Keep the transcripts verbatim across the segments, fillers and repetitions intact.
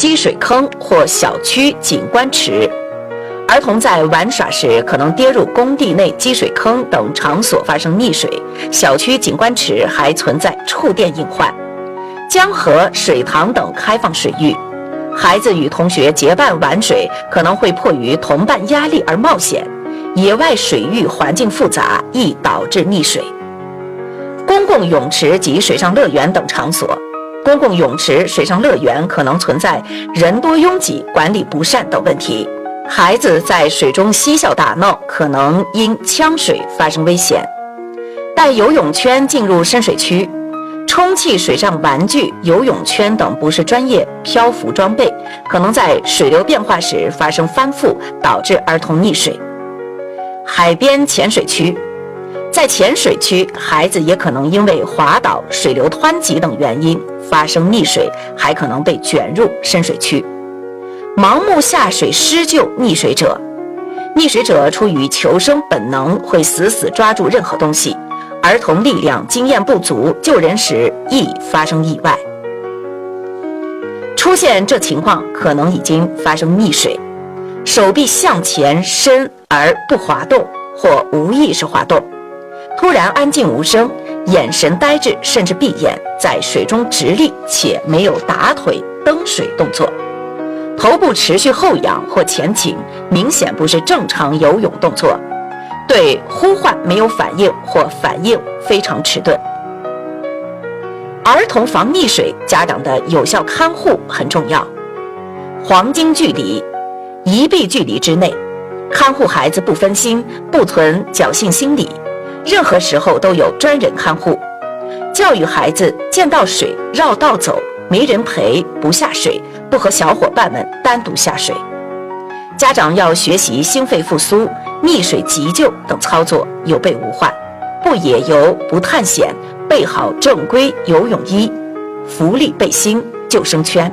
积水坑或小区景观池。儿童在玩耍时可能跌入工地内积水坑等场所发生溺水，小区景观池还存在触电隐患。江河、水塘等开放水域，孩子与同学结伴玩水，可能会迫于同伴压力而冒险。野外水域环境复杂，易导致溺水。公共泳池及水上乐园等场所，公共泳池、水上乐园可能存在人多拥挤、管理不善等问题。孩子在水中嬉笑打闹，可能因呛水发生危险。带游泳圈进入深水区，充气水上玩具、游泳圈等不是专业漂浮装备，可能在水流变化时发生翻覆，导致儿童溺水。海边浅水区，在浅水区，孩子也可能因为滑倒、水流湍急等原因发生溺水，还可能被卷入深水区。盲目下水施救溺水者，溺水者出于求生本能，会死死抓住任何东西。儿童力量经验不足，救人时易发生意外。出现这情况，可能已经发生溺水。手臂向前伸而不滑动，或无意识滑动，突然安静无声，眼神呆滞，甚至闭眼，在水中直立且没有打腿蹬水动作。头部持续后仰或前倾，明显不是正常游泳动作。对呼唤没有反应或反应非常迟钝。儿童防溺水，家长的有效看护很重要。黄金距离，一臂距离之内，看护孩子不分心，不存侥幸心理，任何时候都有专人看护。教育孩子见到水绕道走，没人陪不下水，不和小伙伴们单独下水。家长要学习心肺复苏、溺水急救等操作，有备无患。不野游、不探险，备好正规游泳衣、浮力背心、救生圈。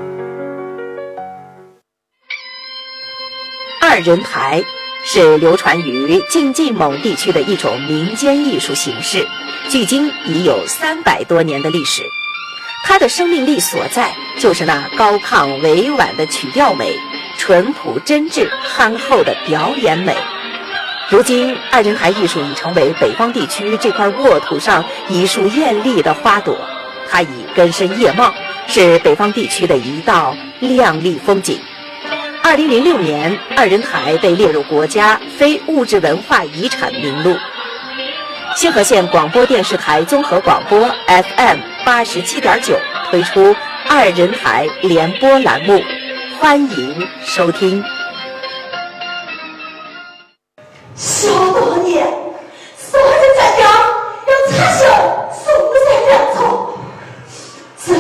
二人台是流传于晋冀蒙地区的一种民间艺术形式，距今已有三百多年的历史。它的生命力所在，就是那高亢委婉的曲调美，淳朴真挚憨厚的表演美。如今二人台艺术已成为北方地区这块沃土上一束艳丽的花朵，它已根深叶茂，是北方地区的一道亮丽风景。二零零六年，二人台被列入国家非物质文化遗产名录。兴和县广播电视台综合广播 F M 八十七点九推出二人台联播栏目，欢迎收听。 新